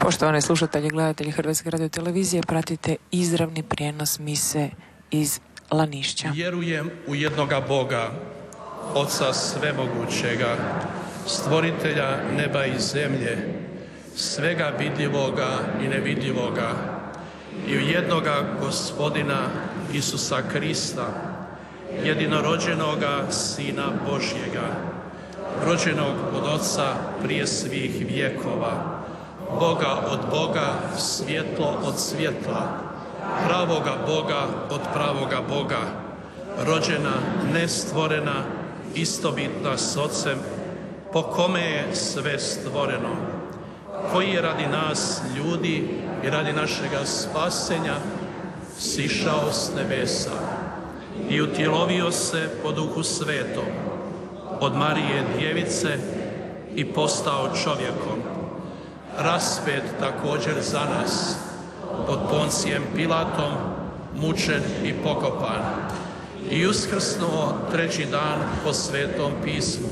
Poštovani slušatelji i gledatelji Hrvatske radiotelevizije, pratite izravni prijenos mise iz Lanišća. Vjerujem u jednoga Boga, Oca svemogućega, stvoritelja neba i zemlje, svega vidljivoga i nevidljivoga, i u jednoga Gospodina Isusa Krista, jedinorođenoga Sina Božjega, rođenog od Oca prije svih vjekova, Boga od Boga, svjetlo od svjetla, pravoga Boga od pravoga Boga, rođena, nestvorena, istovitna s Ocem, po kome je sve stvoreno, koji je radi nas ljudi i radi našega spasenja sišao s nebesa i utjelovio se po Duhu Svetom od Marije Djevice i postao čovjekom, raspet također za nas, pod Poncijem Pilatom, mučen i pokopan, i uskrsnuo treći dan po Svetom pismu,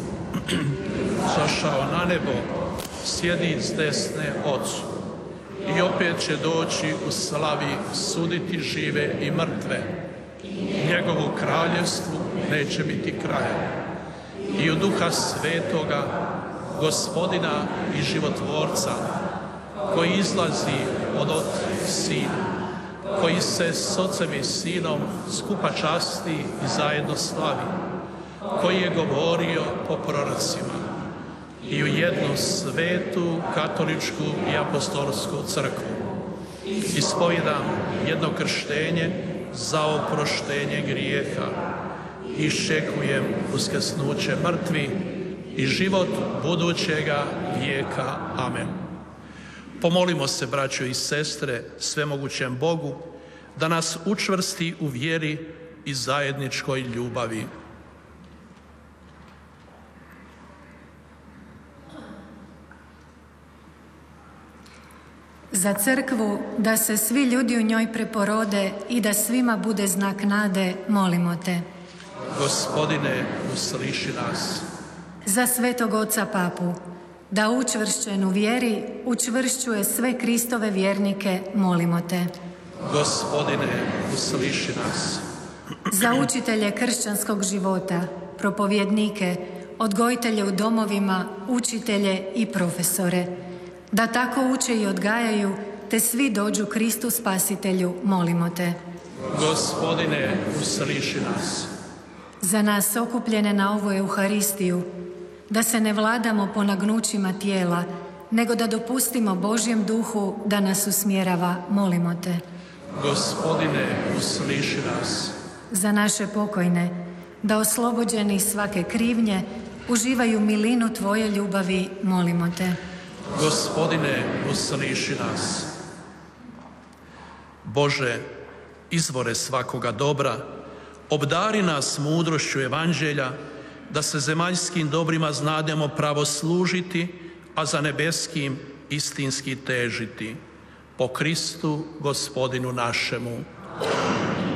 zašao na nebo, sjedi s desne Ocu, i opet će doći u slavi suditi žive i mrtve. Njegovu kraljevstvu neće biti kraja. I u Duha Svetoga, Gospodina i Životvorca, koji izlazi od Oca i Sina, koji se s Ocem i Sinom skupa časti i zajedno slavi, koji je govorio po prorocima, i u jednu svetu, katoličku i apostolsku crkvu. Ispovijedam jedno krštenje za oproštenje grijeha. Iščekujem uskrsnuće mrtvi i život budućega vijeka. Amen. Pomolimo se, braćo i sestre, svemogućem Bogu da nas učvrsti u vjeri i zajedničkoj ljubavi. Za crkvu, da se svi ljudi u njoj preporode i da svima bude znak nade, molimo te. Gospodine, usliši nas. Za svetog oca Papu, da učvršćen u vjeri učvršćuje sve Kristove vjernike, molimo te. Gospodine, usliši nas. Za učitelje kršćanskog života, propovjednike, odgojitelje u domovima, učitelje i profesore, da tako uče i odgajaju, te svi dođu Kristu Spasitelju, molimo te. Gospodine, usliši nas. Za nas okupljene na ovu Euharistiju, da se ne vladamo po nagnućima tijela, nego da dopustimo Božjem duhu da nas usmjerava, molimo te. Gospodine, usliši nas. Za naše pokojne, da oslobođeni svake krivnje, uživaju milinu Tvoje ljubavi, molimo te. Gospodine, usliši nas. Bože, izvore svakoga dobra, obdari nas mudrošću evanđelja, da se zemaljskim dobrima znademo pravo služiti, a za nebeskim istinski težiti. Po Kristu, Gospodinu našemu.